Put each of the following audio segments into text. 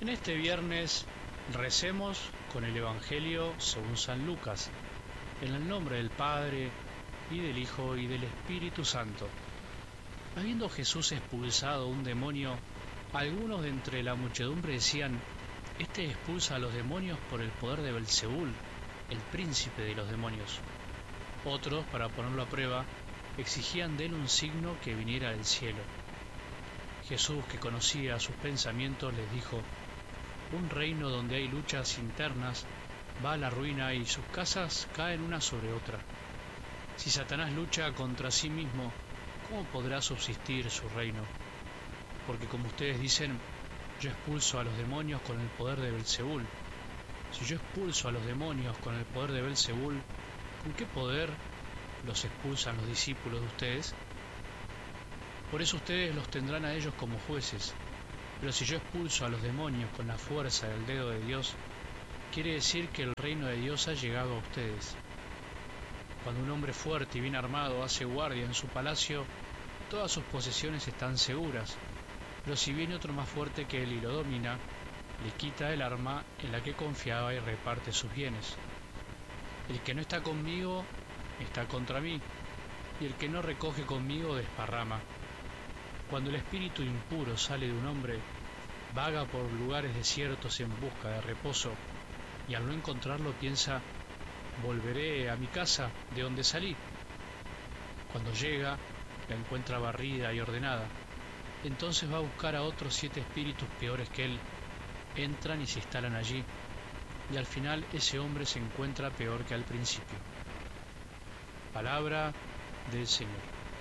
En este viernes recemos con el Evangelio según San Lucas, en el nombre del Padre, y del Hijo, y del Espíritu Santo. Habiendo Jesús expulsado un demonio, algunos de entre la muchedumbre decían: Este expulsa a los demonios por el poder de Belzebul, el príncipe de los demonios. Otros, para ponerlo a prueba, exigían de él un signo que viniera del cielo. Jesús, que conocía sus pensamientos, les dijo: Un reino donde hay luchas internas va a la ruina y sus casas caen una sobre otra. Si Satanás lucha contra sí mismo, ¿cómo podrá subsistir su reino? Porque como ustedes dicen, yo expulso a los demonios con el poder de Belzebul. Si yo expulso a los demonios con el poder de Belzebul, ¿con qué poder los expulsan los discípulos de ustedes? Por eso ustedes los tendrán a ellos como jueces. Pero si yo expulso a los demonios con la fuerza del dedo de Dios, quiere decir que el reino de Dios ha llegado a ustedes. Cuando un hombre fuerte y bien armado hace guardia en su palacio, todas sus posesiones están seguras. Pero si viene otro más fuerte que él y lo domina, le quita el arma en la que confiaba y reparte sus bienes. El que no está conmigo está contra mí, y el que no recoge conmigo desparrama. Cuando el espíritu impuro sale de un hombre, vaga por lugares desiertos en busca de reposo, y al no encontrarlo piensa: volveré a mi casa de donde salí. Cuando llega, la encuentra barrida y ordenada. Entonces va a buscar a otros 7 espíritus peores que él. Entran y se instalan allí, y al final ese hombre se encuentra peor que al principio. Palabra del Señor.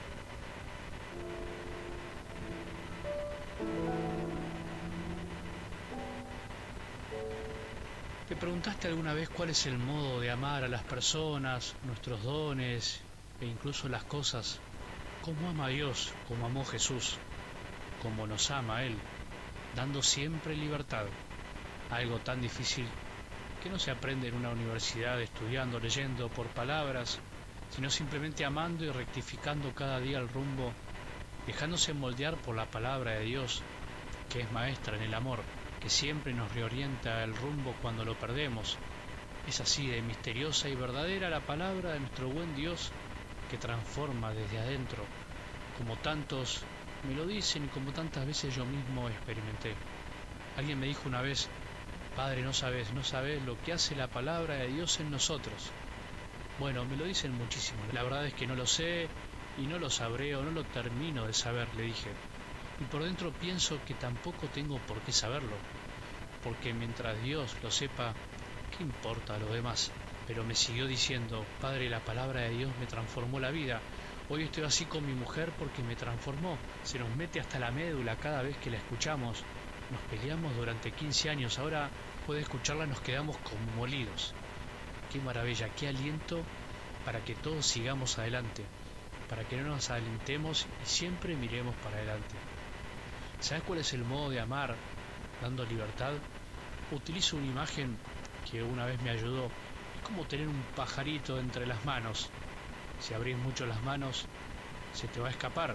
¿Te preguntaste alguna vez cuál es el modo de amar a las personas, nuestros dones e incluso las cosas? ¿Cómo ama a Dios, como amó Jesús, como nos ama Él, dando siempre libertad? Algo tan difícil que no se aprende en una universidad estudiando, leyendo por palabras, sino simplemente amando y rectificando cada día el rumbo, dejándose moldear por la palabra de Dios, que es maestra en el amor, que siempre nos reorienta el rumbo cuando lo perdemos. Es así de misteriosa y verdadera la palabra de nuestro buen Dios, que transforma desde adentro, como tantos me lo dicen y como tantas veces yo mismo experimenté. Alguien me dijo una vez: Padre, no sabes lo que hace la palabra de Dios en nosotros. Bueno, me lo dicen muchísimo. La verdad es que no lo sé y no lo sabré o no lo termino de saber, le dije. Y por dentro pienso que tampoco tengo por qué saberlo, porque mientras Dios lo sepa, ¿qué importa a lo demás? Pero me siguió diciendo: Padre, la palabra de Dios me transformó la vida. Hoy estoy así con mi mujer porque me transformó. Se nos mete hasta la médula cada vez que la escuchamos. Nos peleamos durante 15 años, ahora puede escucharla nos quedamos conmolidos. Qué maravilla, qué aliento para que todos sigamos adelante, para que no nos alentemos y siempre miremos para adelante. ¿Sabes cuál es el modo de amar dando libertad? Utilizo una imagen que una vez me ayudó. Es como tener un pajarito entre las manos. Si abrís mucho las manos, se te va a escapar.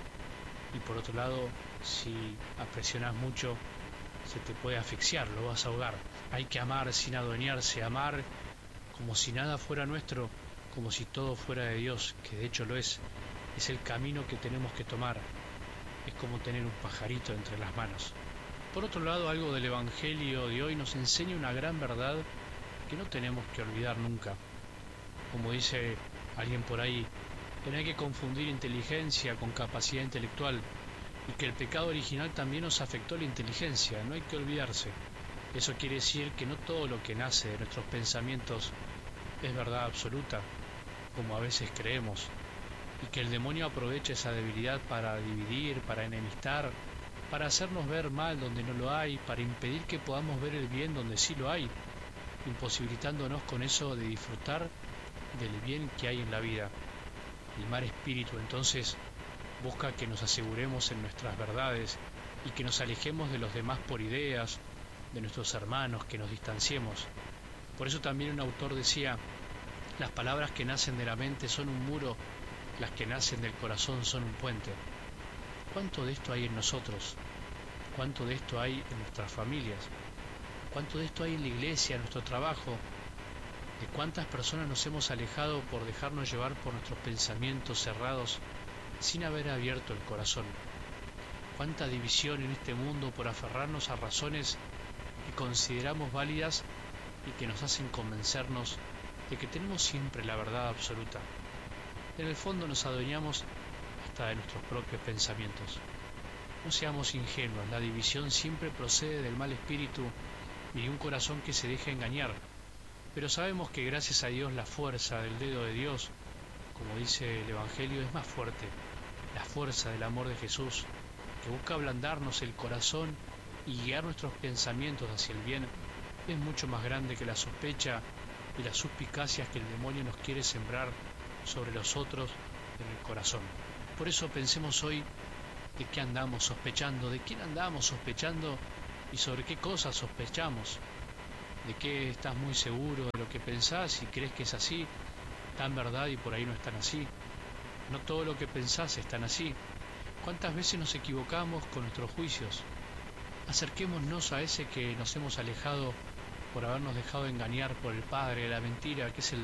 Y por otro lado, si presionas mucho, se te puede asfixiar, lo vas a ahogar. Hay que amar sin adueñarse, amar como si nada fuera nuestro, como si todo fuera de Dios, que de hecho lo es. Es el camino que tenemos que tomar. Es como tener un pajarito entre las manos. Por otro lado, algo del Evangelio de hoy nos enseña una gran verdad que no tenemos que olvidar nunca. Como dice alguien por ahí, que no hay que confundir inteligencia con capacidad intelectual, y que el pecado original también nos afectó la inteligencia, no hay que olvidarse. Eso quiere decir que no todo lo que nace de nuestros pensamientos es verdad absoluta, como a veces creemos, y que el demonio aprovecha esa debilidad para dividir, para enemistar, para hacernos ver mal donde no lo hay, para impedir que podamos ver el bien donde sí lo hay, imposibilitándonos con eso de disfrutar del bien que hay en la vida. El mal espíritu entonces busca que nos aseguremos en nuestras verdades y que nos alejemos de los demás por ideas, de nuestros hermanos, que nos distanciemos. Por eso también un autor decía: las palabras que nacen de la mente son un muro, las que nacen del corazón son un puente. ¿Cuánto de esto hay en nosotros? ¿Cuánto de esto hay en nuestras familias? ¿Cuánto de esto hay en la iglesia, en nuestro trabajo? ¿De cuántas personas nos hemos alejado por dejarnos llevar por nuestros pensamientos cerrados sin haber abierto el corazón? ¿Cuánta división en este mundo por aferrarnos a razones que consideramos válidas y que nos hacen convencernos de que tenemos siempre la verdad absoluta? En el fondo nos adueñamos hasta de nuestros propios pensamientos. No seamos ingenuos, la división siempre procede del mal espíritu y de un corazón que se deja engañar. Pero sabemos que gracias a Dios la fuerza del dedo de Dios, como dice el Evangelio, es más fuerte. La fuerza del amor de Jesús, que busca ablandarnos el corazón y guiar nuestros pensamientos hacia el bien, es mucho más grande que la sospecha y las suspicacias que el demonio nos quiere sembrar sobre los otros en el corazón. Por eso pensemos hoy de qué andamos sospechando, de quién andamos sospechando y sobre qué cosas sospechamos. De qué estás muy seguro de lo que pensás y crees que es así, tan verdad y por ahí no es tan así. No todo lo que pensás es tan así. ¿Cuántas veces nos equivocamos con nuestros juicios? Acerquémonos a ese que nos hemos alejado por habernos dejado engañar por el padre de la mentira, que es el